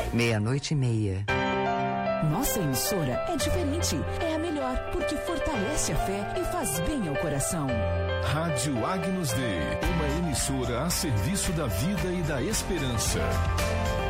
00:30. Nossa emissora é diferente, é a melhor, porque fortalece a fé e faz bem ao coração. Rádio Agnus Dei, uma emissora a serviço da vida e da esperança.